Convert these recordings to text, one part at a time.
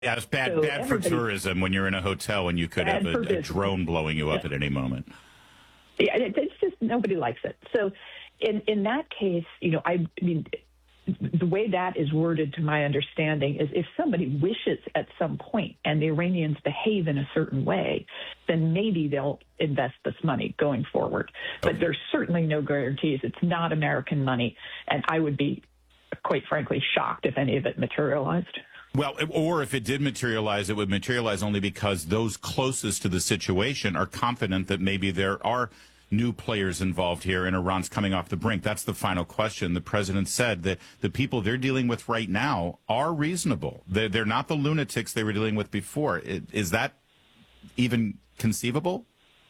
Yeah, it's bad, So bad for tourism when you're in a hotel and you could have a drone blowing you up at any moment. Yeah, it's just nobody likes it. So in that case, I mean, the way that is worded, to my understanding, is if somebody wishes at some point and the Iranians behave in a certain way, then maybe they'll invest this money going forward. But there's certainly no guarantees. It's not American money. And I would be, quite frankly, shocked if any of it materialized. Well, or if it did materialize, it would materialize only because those closest to the situation are confident that maybe there are new players involved here and Iran's coming off the brink. That's the final question. The president said that the people they're dealing with right now are reasonable. They're not the lunatics they were dealing with before. Is that even conceivable?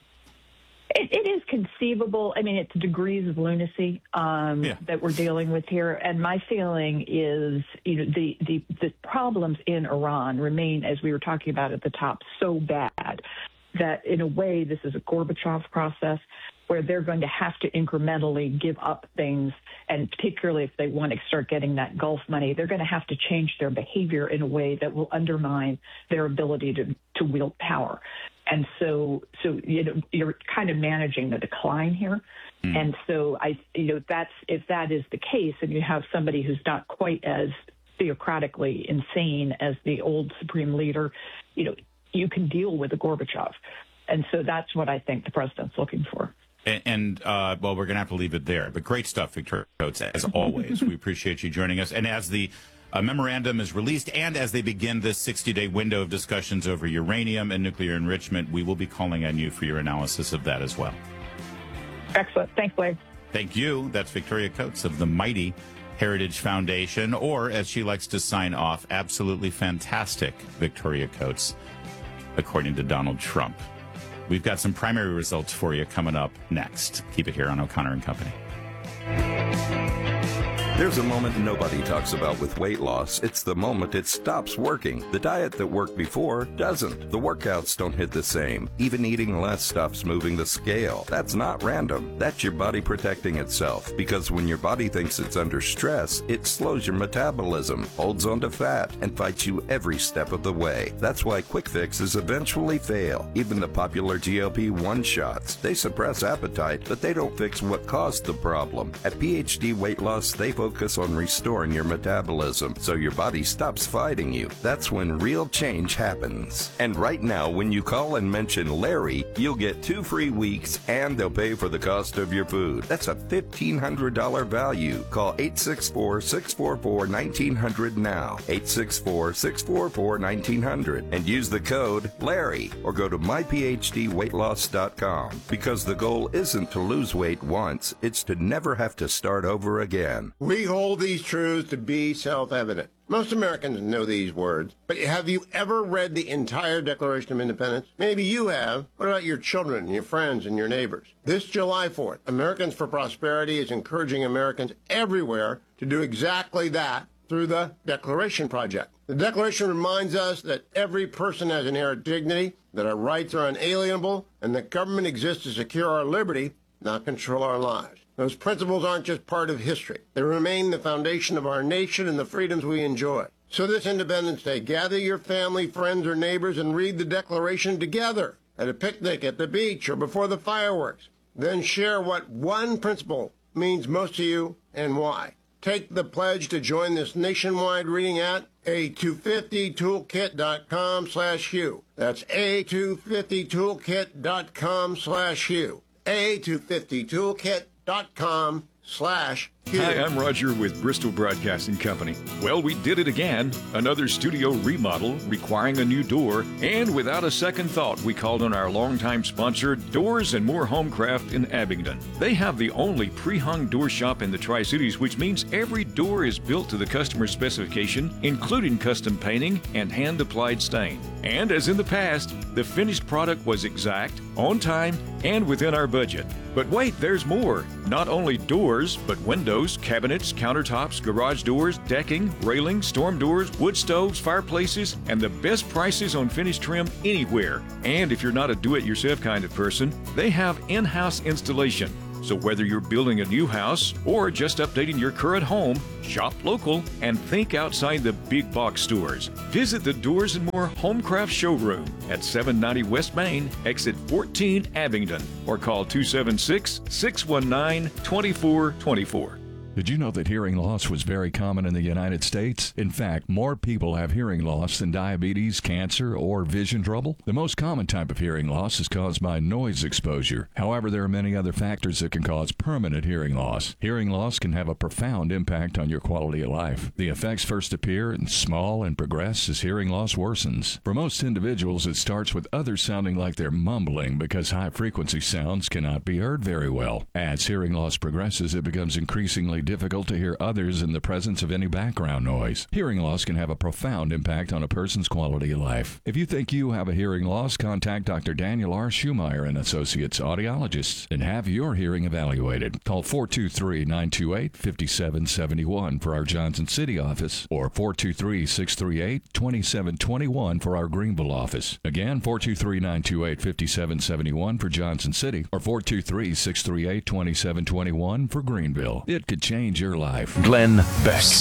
It is conceivable. I mean, it's degrees of lunacy that we're dealing with here. And my feeling is, the problems in Iran remain, as we were talking about at the top, so bad that in a way this is a Gorbachev process where they're going to have to incrementally give up things. And particularly if they want to start getting that Gulf money, they're going to have to change their behavior in a way that will undermine their ability to wield power. And so you're kind of managing the decline here. And so if that is the case, and you have somebody who's not quite as theocratically insane as the old supreme leader, you can deal with a Gorbachev. And so that's what I think the president's looking for. Well, we're going to have to leave it there. But great stuff, Victoria Coates, as always. We appreciate you joining us. And as the memorandum is released and as they begin this 60-day window of discussions over uranium and nuclear enrichment, we will be calling on you for your analysis of that as well. Excellent. Thanks, Blair. Thank you. That's Victoria Coates of the mighty Heritage Foundation, or as she likes to sign off, absolutely fantastic Victoria Coates, according to Donald Trump. We've got some primary results for you coming up next. Keep it here on O'Connor and Company. There's a moment nobody talks about with weight loss. It's the moment it stops working. The diet that worked before doesn't. The workouts don't hit the same. Even eating less stops moving the scale. That's not random. That's your body protecting itself. Because when your body thinks it's under stress, it slows your metabolism, holds onto fat, and fights you every step of the way. That's why quick fixes eventually fail. Even the popular GLP-1 shots. They suppress appetite, but they don't fix what caused the problem. At PhD Weight Loss, they focus on restoring your metabolism so your body stops fighting you. That's when real change happens. And right now, when you call and mention Larry, you'll get 2 free weeks and they'll pay for the cost of your food. That's a $1,500 value. Call 864-644-1900 now. 864-644-1900 and use the code Larry or go to myphdweightloss.com because the goal isn't to lose weight once, it's to never have to start over again. We hold these truths to be self-evident. Most Americans know these words, but have you ever read the entire Declaration of Independence? Maybe you have. What about your children, your friends, and your neighbors? This July 4th, Americans for Prosperity is encouraging Americans everywhere to do exactly that through the Declaration Project. The Declaration reminds us that every person has inherent dignity, that our rights are unalienable, and that government exists to secure our liberty, not control our lives. Those principles aren't just part of history. They remain the foundation of our nation and the freedoms we enjoy. So this Independence Day, gather your family, friends, or neighbors and read the Declaration together at a picnic, at the beach, or before the fireworks. Then share what one principle means most to you and why. Take the pledge to join this nationwide reading at a250toolkit.com/Hugh. That's a250toolkit.com/Hugh. a250toolkit.com/Hugh. Hi, I'm Roger with Bristol Broadcasting Company. Well, we did it again. Another studio remodel requiring a new door. And without a second thought, we called on our longtime sponsor, Doors and More Homecraft in Abingdon. They have the only pre-hung door shop in the Tri-Cities, which means every door is built to the customer's specification, including custom painting and hand-applied stain. And as in the past, the finished product was exact, on time, and within our budget. But wait, there's more. Not only doors, but windows, cabinets, countertops, garage doors, decking, railings, storm doors, wood stoves, fireplaces, and the best prices on finished trim anywhere. And if you're not a do-it-yourself kind of person, they have in-house installation. So whether you're building a new house or just updating your current home, shop local and think outside the big box stores. Visit the Doors and More Homecraft Showroom at 790 West Main, exit 14 Abingdon, or call 276-619-2424. Did you know that hearing loss was very common in the United States? In fact, more people have hearing loss than diabetes, cancer, or vision trouble. The most common type of hearing loss is caused by noise exposure. However, there are many other factors that can cause permanent hearing loss. Hearing loss can have a profound impact on your quality of life. The effects first appear in small and progress as hearing loss worsens. For most individuals, it starts with others sounding like they're mumbling because high-frequency sounds cannot be heard very well. As hearing loss progresses, it becomes increasingly difficult to hear others in the presence of any background noise. Hearing loss can have a profound impact on a person's quality of life. If you think you have a hearing loss, contact Dr. Daniel R. Schumeyer and Associates Audiologists and have your hearing evaluated. Call 423-928-5771 for our Johnson City office or 423-638-2721 for our Greenville office. Again, 423-928-5771 for Johnson City or 423-638-2721 for Greenville. It could change your life. Glenn Beck.